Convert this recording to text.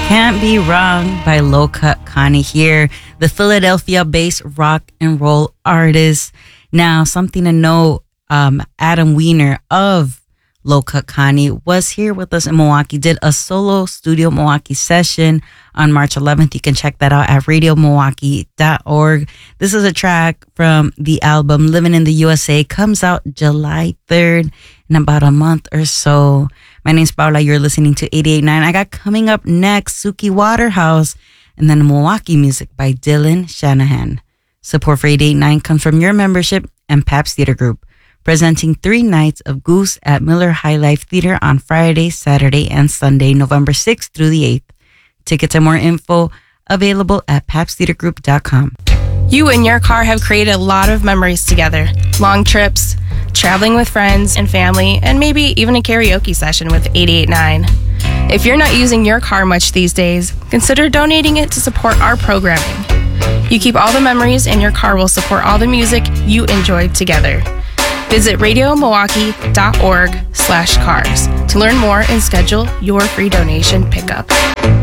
Can't Be Wrong by Low Cut Connie here, the Philadelphia-based rock and roll artist. Now, something to know, Adam Weiner of Low Cut Connie was here with us in Milwaukee, did a solo Studio Milwaukee session on March 11th. You can check that out at radiomilwaukee.org. This is a track from the album Living in the USA. Comes out July 3rd in about a month or so. My name's Paula. You're listening to 88.9. I got coming up next Suki Waterhouse and then Milwaukee music by Dylan Shanahan. Support for 88.9 comes from your membership and Pabst Theater Group, presenting 3 nights of Goose at Miller High Life Theater on Friday, Saturday, and Sunday, November 6th through the 8th. Tickets and more info available at pabsttheatergroup.com. You and your car have created a lot of memories together. Long trips, traveling with friends and family, and maybe even a karaoke session with 88.9. If you're not using your car much these days, consider donating it to support our programming. You keep all the memories and your car will support all the music you enjoyed together. Visit radiomilwaukee.org/cars to learn more and schedule your free donation pickup.